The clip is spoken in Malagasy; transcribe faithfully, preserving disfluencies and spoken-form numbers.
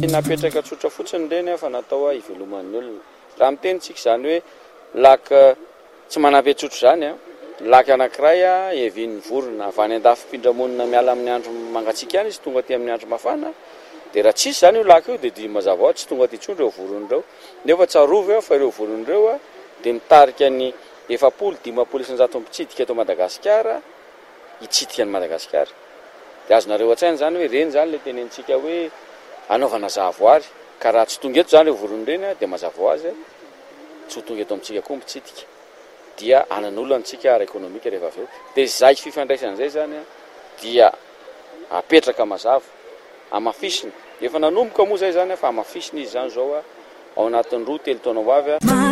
tsy napetraka tsotra fotsiny reny fa natao iveloman'ny olona. Raha mitenitsika zany hoe laka tsy manampy tsotro zany a laka anankiray a evin'ny vorona avy any andafim-pindramonina miala amin'ny andro mangatsiaka any izy tonga aty amin'ny andro mafana dia raha tsisy zany io laka io dia dia mazava ho azy tsy tonga aty intsony ireo vorona ireo nefa tsarovy eo fa ireo vorona ireo a dia mitarika ny efapolo dimapolo isanjato mpitsidika eto Madagasikara hitsidika ny Madagasikara. Dia azonareo an-tsaina zany hoe reny zany le tenentsika hoe anaovana zahavoary ka raha tsy tonga eto zany ireo vorona ireny dia mazava ho azy tsy ho tonga eto amintsika koa mpitsidika dia anan'olana antsika ara ekonomika rehefa avy eo. Dia izay fifandraisan'izay zany dia apetraka mazava amafisina efa nanomboka moa zay zany fa amafisina izy zany zao ao anatin'ny roa telo taona ho avy